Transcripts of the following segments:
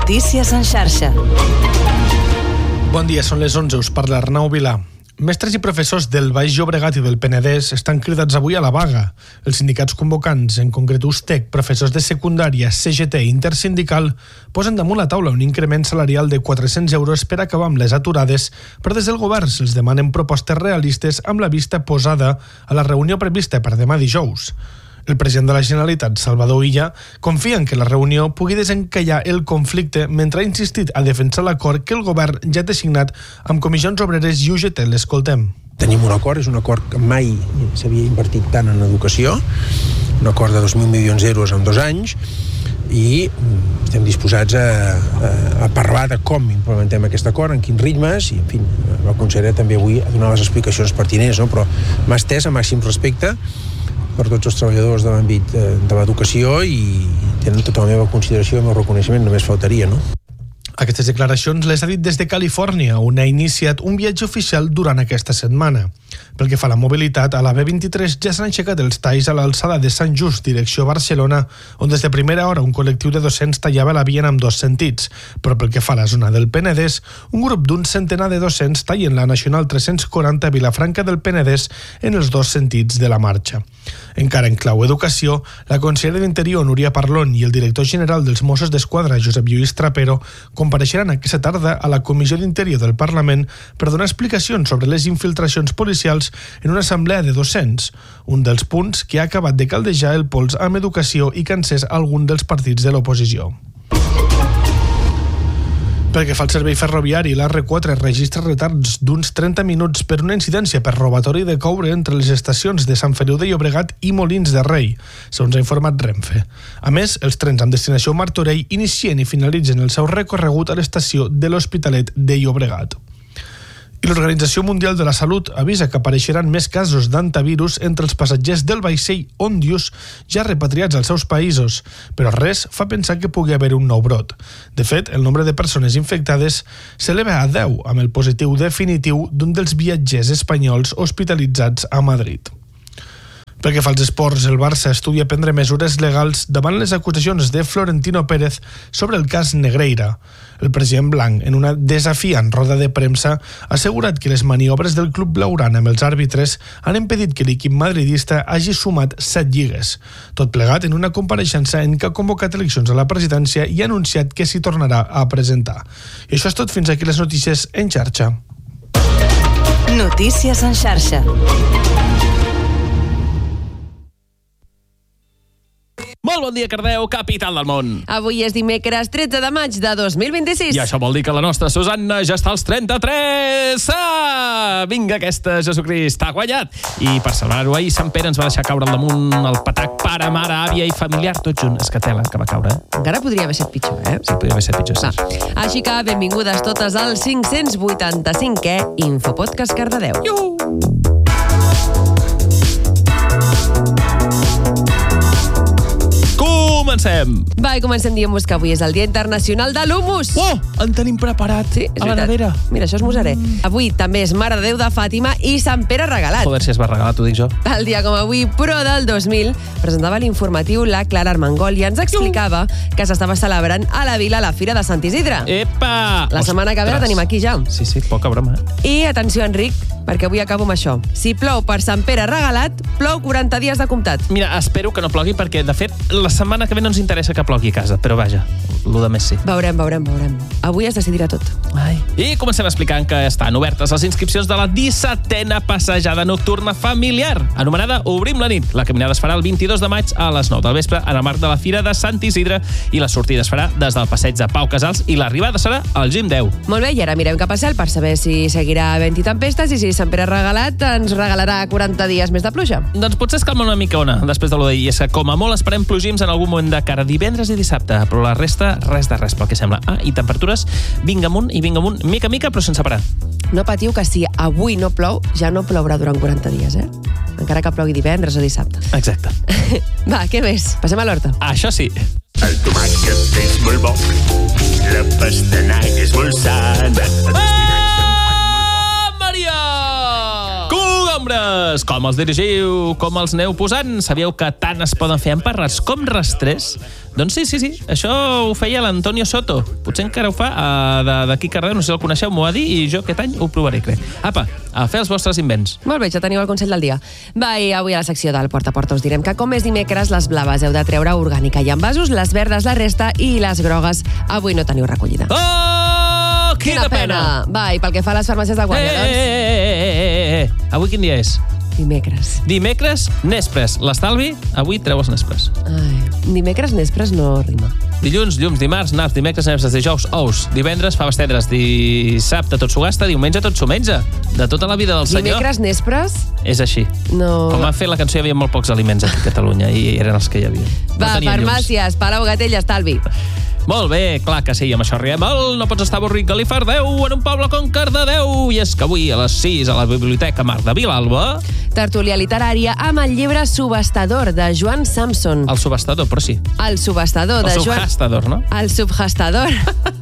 Notícies en xarxa. Bon dia, són les 11, us parla Arnau Vilà. Mestres i professors del Baix Llobregat i del Penedès estan cridats avui a la vaga. Els sindicats convocants, en concret USTEC, professors de secundària, CGT i Intersindical, posen damunt la taula un increment salarial de 400 euros per acabar amb les aturades, però des del govern se'ls demanen propostes realistes amb la vista posada a la reunió prevista per demà dijous. El president de la Generalitat, Salvador Illa, confia en que la reunió pugui desencallar el conflicte mentre ha insistit a defensar l'acord que el govern ja té signat amb Comissions Obreres i UGT. L'escoltem. Tenim un acord, és un acord que mai s'havia invertit tant en educació, un acord de 2.000 milions d'euros en 2 anys, i estem disposats a parlar de com implementem aquest acord, en quins ritmes, i en fi, la consellera també avui ha donat les explicacions pertinents, no? Però m'ha estès a màxim respecte per tots els treballadors de l'àmbit de l'educació i tenen tota la meva consideració i el meu reconeixement, només faltaria, no? Aquestes declaracions les ha dit des de Califòrnia, on ha iniciat un viatge oficial durant aquesta setmana. Pel que fa a la mobilitat, a la B23 ja s'han aixecat els talls a l'alçada de Sant Just, direcció Barcelona, on des de primera hora un col·lectiu de docents tallava la via en ambdós sentits. Però pel que fa a la zona del Penedès, un grup d'un centenar de docents tallen la Nacional 340 a Vilafranca del Penedès en els dos sentits de la marxa. Encara en clau educació, la consellera d'Interior, Núria Parlon, i el director general dels Mossos d'Esquadra, Josep Lluís Trapero, compareixeran aquesta tarda a la Comissió d'Interior del Parlament per donar explicacions sobre les infiltracions policials en una assemblea de docents, un dels punts que ha acabat de caldejar el pols amb educació i que ha encès algun dels partits de l'oposició. Pel que fa al servei ferroviari, l'R4 registra retards d'uns 30 minuts per una incidència per robatori de coure entre les estacions de Sant Feliu de Llobregat i Molins de Rei, segons ha informat Renfe. A més, els trens amb destinació Martorell inicien i finalitzen el seu recorregut a l'estació de l'Hospitalet de Llobregat. I l'Organització Mundial de la Salut avisa que apareixeran més casos d'antivirus entre els passatgers del vaixell Ondius ja repatriats als seus països, però res fa pensar que pugui haver un nou brot. De fet, el nombre de persones infectades s'eleva a 10, amb el positiu definitiu d'un dels viatgers espanyols hospitalitzats a Madrid. Pel que fa als esports, el Barça estudia prendre mesures legals davant les acusacions de Florentino Pérez sobre el cas Negreira. El president blanc, en una desafiant roda de premsa, ha assegurat que les maniobres del club blaugrana amb els àrbitres han impedit que l'equip madridista hagi sumat 7 lligues. Tot plegat en una compareixença en què ha convocat eleccions a la presidència i ha anunciat que s'hi tornarà a presentar. I això és tot, fins aquí les notícies en xarxa. Notícies en xarxa. Molt bon dia, Cardeu, capital del món. Avui és dimecres 13 de maig de 2026. I això vol dir que la nostra Susanna ja està als 33. Vinga, aquesta Jesucrist ha guanyat. I per celebrar-ho, ahir Sant Pere ens va deixar caure al damunt el patac pare, mare, àvia i familiar, tot junt. És que tela que va caure, Encara podria haver estat pitjor, Sí, podria haver estat pitjor, sí. Així que benvingudes totes al 585è Infopodcast Cardedeu. Comencem! Va, i comencem dient-vos que avui és el Dia Internacional de l'Humus. Oh, en tenim preparat, Sí, és a la veritat. nevera. Mira, això és musaré. Avui també és Mare de Déu de Fàtima i Sant Pere Regalat. Joder, si es va regalar, t'ho dic jo. El dia com avui, però del 2000, presentava l'informatiu la Clara Armengol i ens explicava que s'estava celebrant a la vila la Fira de Sant Isidre. Epa! La setmana que ve la Ostres. tenim aquí ja. Sí, poca broma. I atenció, Enric, perquè avui acabo amb això. Si plou per Sant Pere Regalat, plou 40 dies de comptat. Mira, espero que no plogui perquè, de fet, la setmana que ve no ens interessa que plogui a casa, però vaja, lo de més sí. Veurem. Avui es decidirà tot. Ai. I comencem explicant que estan obertes les inscripcions de la 17a passejada nocturna familiar, anomenada Obrim la nit. La caminada es farà el 22 de maig a les 9 del vespre en el marc de la Fira de Sant Isidre i la sortida es farà des del passeig de Pau Casals i l'arribada serà al Gim 10. Molt bé, i ara mirem cap a cel per saber si seguirà havent-hi tempestes i si Sant Pere Regalat ens regalarà 40 dies més de pluja. Doncs potser es calma una mica després de lo d'ahir. És que com a molt esperem plogims en algun moment de cara a divendres i dissabte, però la resta, res de res pel que sembla. I temperatures vinga amunt, mica a mica, però sense parar. No patiu que si avui no plou, ja no plourà durant 40 dies, Encara que plogui divendres o dissabte. Exacte. Va, què més? Passem a l'horta. Això sí. El tomàquet és molt bo, la pastanaga és molt sana. Maria! Cogombres! Com els dirigiu? Com els aneu posant? Sabíeu que tant es poden fer emparrats com rastrers? Doncs sí. Això ho feia l'Antonio Soto. Potser encara ho fa d'aquí Cardedeu, no sé si el coneixeu, m'ho va dir, i jo aquest any ho provaré, crec. Apa, a fer els vostres invents. Molt bé, ja teniu el consell del dia. Va, i avui a la secció del Porta a Porta us direm que com és dimecres, les blaves heu de treure orgànica i envasos, les verdes la resta i les grogues avui no teniu recollida. Oh, quina pena! Va, i pel que fa a les farmàcies de Guàrdia, doncs... Avui quin dia és? Dimecres, Nespres. L'estalvi, avui treu els Nespres. Dimecres, Nespres no rima. Dilluns, llums, dimarts, naps, dimecres, Nespres, dijous, ous, divendres, faves tendres, dissabte, tot s'ho gasta, diumenge, tot s'ho menja. De tota la vida del senyor. Dimecres, Nespres? És així. No. Com han fet la cançó, hi havia molt pocs aliments aquí a Catalunya i eren els que hi havia. Va, farmàcies, Palau, Gatell, estalvi. Molt bé, clar que sí, amb això arribem al No pots estar avorrit, Galifardeu, en un poble com Cardedeu. I és que avui a les 6 a la Biblioteca Marc de Vilalba... Tertúlia literària amb el llibre Subhastador, de Joan Samson. El subhastador, però sí. El subhastador de Joan... El subhastador, no? El subhastador.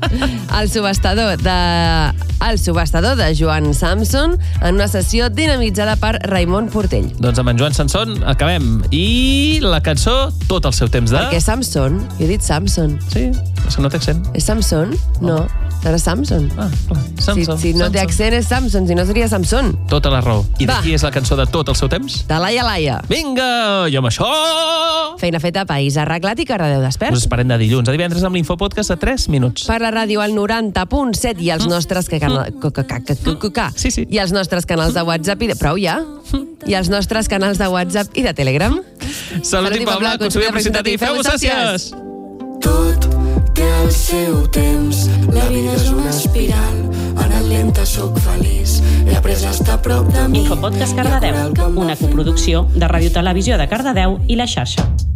El subhastador de Joan Samson en una sessió dinamitzada per Raimon Portell. Doncs amb en Joan Samson acabem. I la cançó, tot el seu temps de... Perquè Samson, jo he dit Samson. Sí, és que no té accent. És Samson? No, serà Samson. Ah, clar, Samson. Si no té accent és Samson, si no seria Samson. Tota la raó. I de qui és la cançó de tot el seu temps? De Laia Laia. Vinga, i amb això... Feina feta, país arreglat i Cardedeu despert. Us esperem de dilluns a divendres amb l'Infopodcast de 3 minuts. Per la ràdio al 90.7 i els nostres Sí. I els nostres canals de WhatsApp i de... Prou ja? I els nostres canals de WhatsApp i de Telegram. Salut i Pabla, consumidor presentat i feu-vos gràcies. Tot té el seu temps, la vida és una espiral, anant lenta sóc feliç, la presa està a prop de mi. Infopodcast Cardedeu, una coproducció de Ràdio Televisió de Cardedeu i La Xarxa.